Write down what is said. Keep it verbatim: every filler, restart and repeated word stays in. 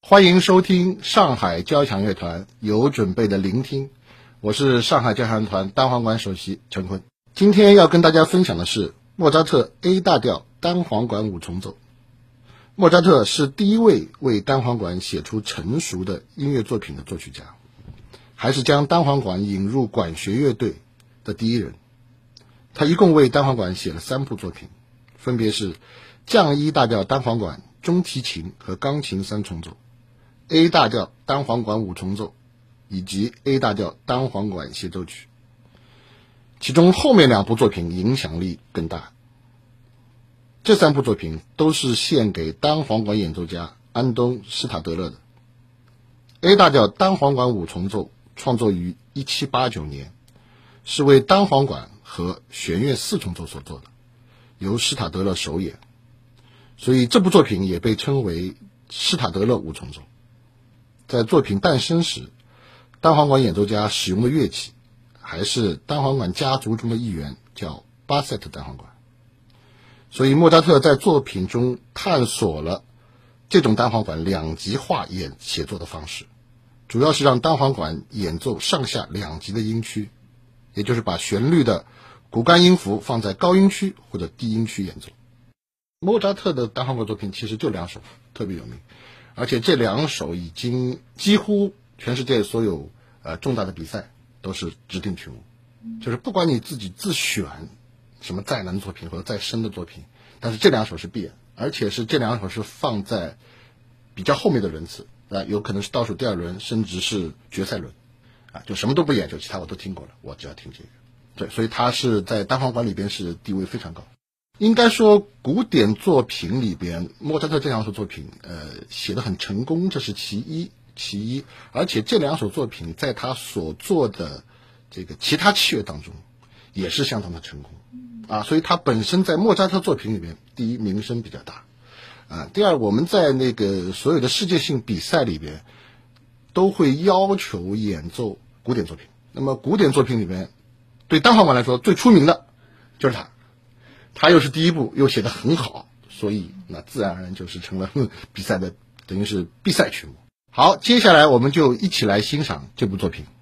欢迎收听上海交响乐团有准备的聆听，我是上海交响乐团单簧管首席陈坤。今天要跟大家分享的是莫扎特 A 大调单簧管五重奏。莫扎特是第一位为单簧管写出成熟的音乐作品的作曲家，还是将单簧管引入管弦乐队的第一人。他一共为单簧管写了三部作品，分别是降一大调单簧管、中提琴和钢琴三重奏、A 大调单簧管五重奏以及 A 大调单簧管协奏曲。其中后面两部作品影响力更大。这三部作品都是献给单簧管演奏家安东·施塔德勒的。A 大调单簧管五重奏创作于一七八九年，是为单簧管和弦乐四重奏所做的，由施塔德勒首演，所以这部作品也被称为施塔德勒五重奏。在作品诞生时，单簧管演奏家使用的乐器还是单簧管家族中的一员，叫巴塞特单簧管。所以莫扎特在作品中探索了这种单簧管两极化演写作的方式，主要是让单簧管演奏上下两极的音区，也就是把旋律的骨干音符放在高音区或者低音区演奏。莫扎特的单簧管作品其实就两首特别有名，而且这两首已经几乎全世界所有呃重大的比赛都是指定曲目，就是不管你自己自选什么再难作品或者再深的作品，但是这两首是必然，而且是这两首是放在比较后面的轮次啊，有可能是倒数第二轮，甚至是决赛轮啊，就什么都不演，就其他我都听过了，我只要听这个。对，所以他是在单簧管里边是地位非常高。应该说古典作品里边莫扎特这两首作品呃写得很成功，这是其一其一而且这两首作品在他所做的这个其他器乐当中也是相当的成功啊，所以他本身在莫扎特作品里边，第一名声比较大啊，第二我们在那个所有的世界性比赛里边都会要求演奏古典作品，那么古典作品里边对单簧管来说最出名的就是他，他又是第一部又写得很好，所以那自然而然就是成了比赛的等于是必赛曲目。好，接下来我们就一起来欣赏这部作品。